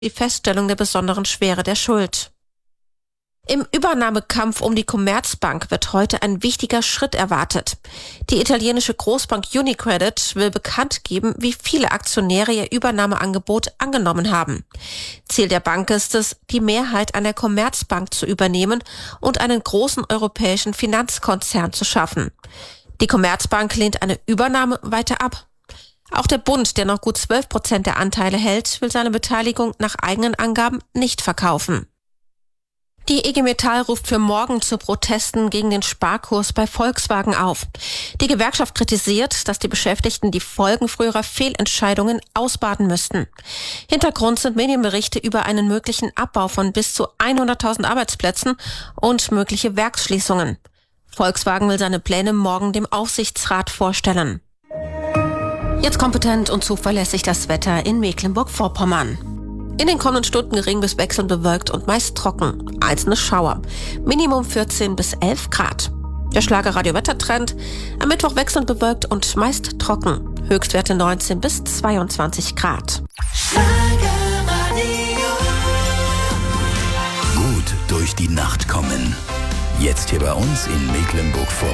die Feststellung der besonderen Schwere der Schuld. Im Übernahmekampf um die Commerzbank wird heute ein wichtiger Schritt erwartet. Die italienische Großbank UniCredit will bekannt geben, wie viele Aktionäre ihr Übernahmeangebot angenommen haben. Ziel der Bank ist es, die Mehrheit an der Commerzbank zu übernehmen und einen großen europäischen Finanzkonzern zu schaffen. Die Commerzbank lehnt eine Übernahme weiter ab. Auch der Bund, der noch gut 12% der Anteile hält, will seine Beteiligung nach eigenen Angaben nicht verkaufen. Die IG Metall ruft für morgen zu Protesten gegen den Sparkurs bei Volkswagen auf. Die Gewerkschaft kritisiert, dass die Beschäftigten die Folgen früherer Fehlentscheidungen ausbaden müssten. Hintergrund sind Medienberichte über einen möglichen Abbau von bis zu 100.000 Arbeitsplätzen und mögliche Werksschließungen. Volkswagen will seine Pläne morgen dem Aufsichtsrat vorstellen. Jetzt kompetent und zuverlässig das Wetter in Mecklenburg-Vorpommern. In den kommenden Stunden gering bis wechselnd bewölkt und meist trocken. Einzelne Schauer. Minimum 14 bis 11 Grad. Der Schlager-Radio-Wettertrend. Am Mittwoch wechselnd bewölkt und meist trocken. Höchstwerte 19 bis 22 Grad. Gut durch die Nacht kommen. Jetzt hier bei uns in Mecklenburg-Vorpommern.